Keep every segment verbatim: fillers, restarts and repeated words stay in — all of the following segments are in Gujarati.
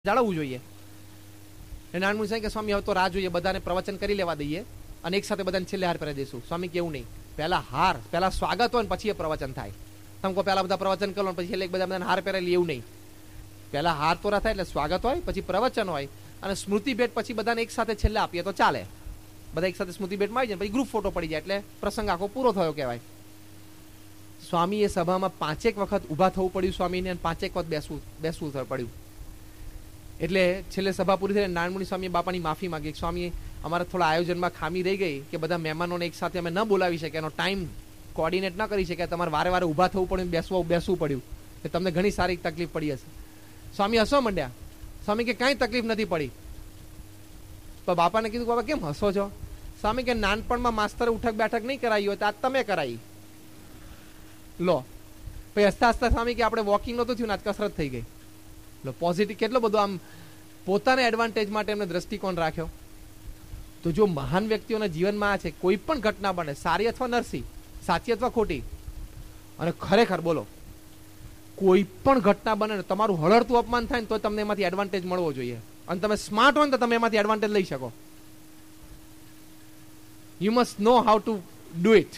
જાળવવું જોઈએ. નાનમુનિ સાહેબ કે સ્વામી હવે તો રાહ જોઈએ, બધાને પ્રવચન કરી લેવા દઈએ અને એક સાથે બધાને છેલ્લે હાર પહેરાવી દઈશું. સ્વામી કેવું નહીં, પહેલા હાર, પહેલા સ્વાગત હોય ને પછી એ પ્રવચન થાય. તમે કહો પહેલા બધા પ્રવચન કરો પછી છેલ્લે બધા બધાને હાર પહેરાવી એવું નહીં. પહેલા હાર તોરા થાય એટલે સ્વાગત હોય, પછી પ્રવચન હોય અને સ્મૃતિ ભેટ પછી બધાને એક સાથે છેલ્લે આપીએ તો ચાલે. બધા એક સાથે સ્મૃતિ ભેટમાં આવી જાય પછી ગ્રુપ ફોટો પડી જાય એટલે પ્રસંગ આખો પૂરો થયો કહેવાય. સ્વામી એ સભામાં પાંચેક વખત ઊભા થવું પડ્યું સ્વામીને અને પાંચેક વખત બેસવું બેસવું પડ્યું. એટલે છેલ્લે સભા પૂરી થઈ નાનમુનિ સ્વામીએ બાપાની માફી માંગી. સ્વામી અમારા થોડા આયોજનમાં ખામી રહી ગઈ કે બધા મહેમાનોને એક સાથે અમે ન બોલાવી શકે, એનો ટાઈમ કોર્ડિનેટ ન કરી શકે, તમારે વારે વારે ઊભા થવું પડ્યું, બેસવું બેસવું પડ્યું, કે તમને ઘણી સારી તકલીફ પડી હશે. સ્વામી હસો મંડ્યા. સ્વામી કે કાંઈ તકલીફ નથી પડી. તો બાપાને કીધું બાબા કેમ હસો છો? સ્વામી કે નાનપણમાં માસ્તરે ઉઠક બેઠક નહીં કરાવી હોય તો આજ તમે કરાવી લો. પછી હસતા હસતા સ્વામી કે આપણે વોકિંગ નહોતું થયું ને આજ કસરત થઈ ગઈ. પોઝિટિવ કેટલો બધો આમ પોતાના એડવાન્ટેજ માટે એમને દ્રષ્ટિકોણ રાખ્યો. તો જો મહાન વ્યક્તિઓના જીવનમાં આ છે, કોઈ પણ ઘટના બને, સારી અથવા નરસી, સાચી અથવા ખોટી, અને ખરેખર બોલો કોઈ પણ ઘટના બને ને તમારું હળહળતું અપમાન થાય ને તો તમને એમાંથી એડવાન્ટેજ મળવો જોઈએ. અને તમે સ્માર્ટ હોય ને તો તમે એમાંથી એડવાન્ટેજ લઈ શકો. You must know how to do it.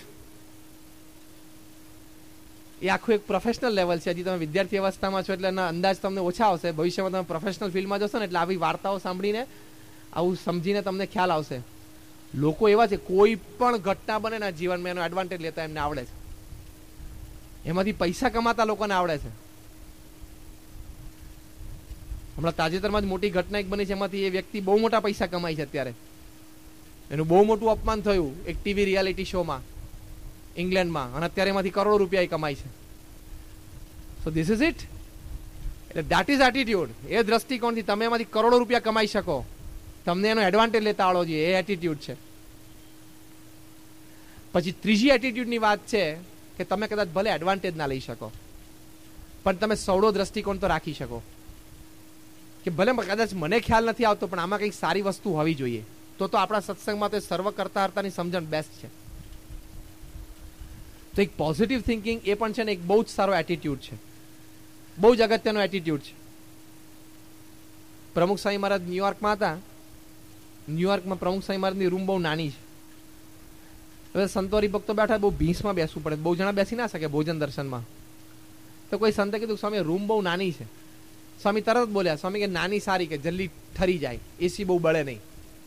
એ આખું એક પ્રોફેશનલ લેવલ છે. હજી તમે વિદ્યાર્થી અવસ્થામાં છો એટલે એના અંદાજ તમને ઓછા આવશે. ભવિષ્યમાં તમે પ્રોફેશનલ ફિલ્ડમાં જશો ને એટલે આવી વાર્તાઓ સાંભળીને આવું સમજીને તમને ખ્યાલ આવશે. લોકો એવા છે કોઈ પણ ઘટના બને ને જીવનમાં એનો એડવાન્ટેજ લેતા એમને આવડે છે. એમાંથી પૈસા કમાતા લોકોને આવડે છે. હમણાં તાજેતરમાં જ મોટી ઘટના એક બની છે, એમાંથી એ વ્યક્તિ બહુ મોટા પૈસા કમાય છે અત્યારે. એનું બહુ મોટું અપમાન થયું એક ટીવી રિયાલિટી શોમાં ઇંગ્લેન્ડમાં, અને અત્યારે એમાંથી કરોડો રૂપિયા કમાય છે. So this is it. એટલે ધેટ ઇઝ એટીટ્યુડ. એ દ્રષ્ટિકોણથી તમે એમાંથી કરોડો રૂપિયા કમાઈ શકો, તમને એનો એડવાન્ટેજ લેતા આવડો જોઈએ, એ એટીટ્યુડ છે. પછી ત્રીજી એટીટ્યુડની વાત છે કે તમે કદાચ ભલે એડવાન્ટેજ ના લઈ શકો પણ તમે સવડો દ્રષ્ટિકોણ તો રાખી શકો કે ભલે કદાચ મને ખ્યાલ નથી આવતો પણ આમાં કંઈક સારી વસ્તુ હોવી જોઈએ. તો તો આપણા સત્સંગમાં તો સર્વ કરતા હર્તાની સમજણ બેસ્ટ છે. તો એક પોઝિટિવ થિંકિંગ એ પણ છે ને એક બહુ જ સારો એટીટ્યુડ છે, બહુ જ અગત્યનો એટીટ્યુડ છે. પ્રમુખ સ્વામી મહારાજ ન્યુયોર્કમાં હતા. ન્યુયોર્કમાં પ્રમુખ સ્વામી મહારાજની રૂમ બહુ નાની છે. હવે સંતો હરિભક્તો બેઠા, બહુ ભીંસમાં બેસવું પડે, બહુ જણા બેસી ના શકે ભોજન દર્શનમાં. તો કોઈ સંતે કીધું સ્વામી રૂમ બહુ નાની છે. સ્વામી તરત બોલ્યા, સ્વામી કે નાની સારી, કે જલ્દી ઠરી જાય, એસી બહુ બળે નહીં.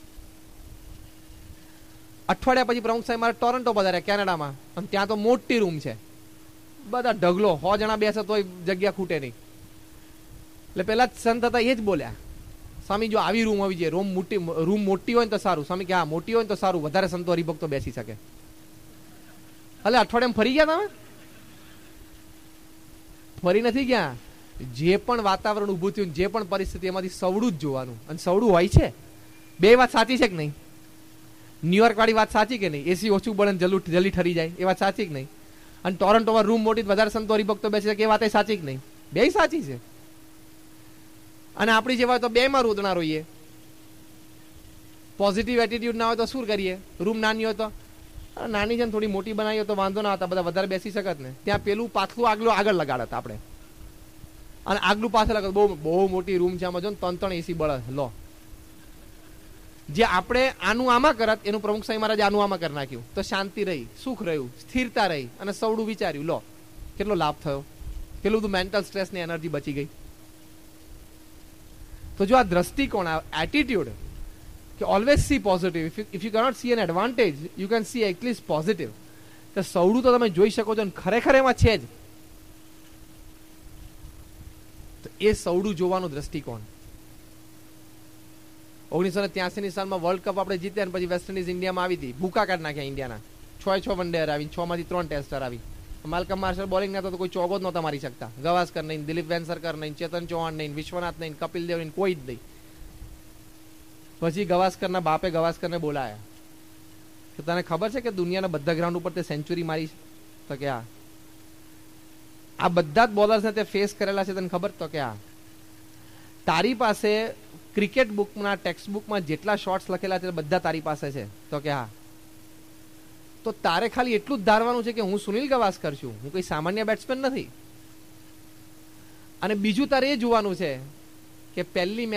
અઠવાડિયા પછી પ્રમુખ સાહેબ મારે ટોરન્ટો પધાર્યા કેનેડામાં, અને ત્યાં તો મોટી રૂમ છે, બધા ઢગલો, સો જણા બેસે તોય જગ્યા ખૂટે નહીં. એટલે પેલા સંત હતા એ જ બોલ્યા, સ્વામી જો આવી રૂમ આવી જાય, રૂમ મોટી રૂમ મોટી હોય ને તો સારું. સ્વામી કે હા મોટી હોય ને તો સારું, વધારે સંતો હરિભક્તો બેસી શકે. એટલે અઠવાડિયામાં ફરી ગયા તમે? ફરી નથી ગયા. જે પણ વાતાવરણ ઉભું થયું, જે પણ પરિસ્થિતિ, એમાંથી સવડું જ જોવાનું, અને સવડું હોય છે. બે વાત સાચી છે કે નહીં? ન્યુયોર્ક વાળી વાત સાચી કે નહીં? એસી ઓછું બળે જલ્દી જલ્દી ઠરી જાય એ વાત સાચી કે નહીં? અને ટોરન્ટોમાં રૂમ મોટી વધારે સંતો હરિભક્તો બેસી શકે એ વાત સાચી કે નહીં? બે સાચી છે. અને આપણી જેવા તો બે માં રોદણા રહીએ. પોઝિટિવ એટીટ્યુડ ના હોય તો શું કરીએ? રૂમ નાની હોય તો નાની છે ને થોડી મોટી બનાવી હોય તો વાંધો ના હતા, બધા વધારે બેસી શકત ને. ત્યાં પેલું પાછલું આગલું આગળ લગાડત આપણે, અને આગલું પાછળ લગાડ. બહુ બહુ મોટી રૂમ છે, આમાં જો ને ત્રણ ત્રણ એસી બળે. લો, જે આપણે આનું આમાં કરત એનું પ્રમુખ સ્વામી મહારાજ આનું આમાં કરી નાખ્યું, તો શાંતિ રહી, સુખ રહ્યું, સ્થિરતા રહી, અને સવડું વિચાર્યું. લો કેટલો લાભ થયો, કેટલું બધું મેન્ટલ સ્ટ્રેસ ની એનર્જી બચી ગઈ. તો જો આ દ્રષ્ટિકોણ, આ એટીટ્યુડ કે always C positive, if you cannot C N advantage you can see at least positive. તો સવડું તો તમે જોઈ શકો છો ને ખરેખર એમાં છે જ. તો એ સવડું જોવાનું દ્રષ્ટિકોણ. ઓગણીસો ને ત્યાસી ની સાલમાં વર્લ્ડ કપ આપણે જીત્યા, પછી વેસ્ટ ઇન્ડિઝ ઇન્ડિયામાં આવી હતી, ભૂકા કાઢી નાખ્યા ઇન્ડિયાના. છ છ વન ડે આવી, છ માંથી ત્રણ ટેસ્ટર આવી. માલકમ માર્શલ બોલિંગ ના તો કોઈ ચોગો જ નહોતા મારી શકતા. ગવાસ્કર નહીં, દિલીપ વેન્સરકર નહીં, ચેતન ચૌહાણ નહીં, વિશ્વનાથ નહીં, કપિલ દેવ નહીં, કોઈ જ નહીં. પછી ગવાસ્કરના બાપે ગવાસ્કરને બોલાયા કે તને ખબર છે કે દુનિયાના બધા ગ્રાઉન્ડ ઉપર તે સેન્ચુરી મારી છે? તો કે હા. આ બધા જ બોલર્સને તે ફેસ કરેલા છે, તને ખબર? તો કે હા. તારી પાસે ક્રિકેટ બુકના ટેક્સ્ટ બુકમાં જેટલા શોટ્સ લખેલા છે બધા તારી પાસે છે? તો કે હા. તો તારે ખાલી એટલું જ ધારવાનું છે કે હું સુનિલ ગવાસ્કર છું, હું કોઈ સામાન્ય બેટ્સમેન નથી. અને બીજું તારે એ જોવાનું છે કે પહેલી